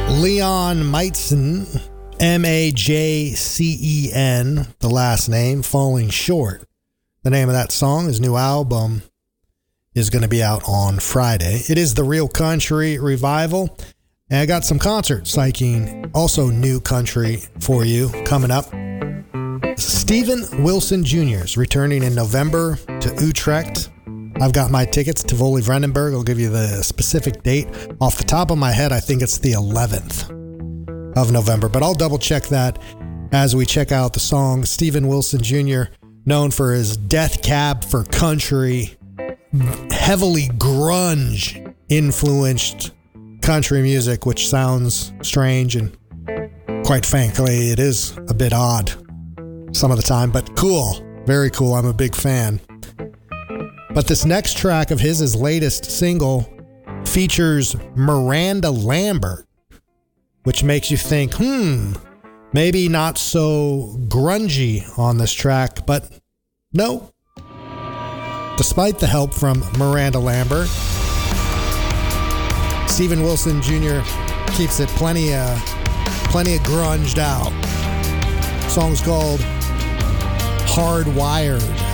Leon Majcen, Majcen, the last name, Falling Short. The name of that song, his new album, is going to be out on Friday. It is the Real Country Revival. And I got some concert psyching, also new country for you coming up. Steven Wilson Jr. is returning in November to Utrecht. I've got my tickets to Tivoli Vredenburg. I'll give you the specific date. Off the top of my head, I think it's the 11th of November, but I'll double check that as we check out the song. Steven Wilson Jr., known for his Death Cab for Country, heavily grunge influenced country music, which sounds strange and quite frankly, it is a bit odd some of the time, but cool. Very cool. I'm a big fan. But this next track of his latest single features Miranda Lambert, which makes you think, maybe not so grungy on this track, but no. Despite the help from Miranda Lambert, Steven Wilson Jr. keeps it plenty of grunged out. The song's called Hardwired.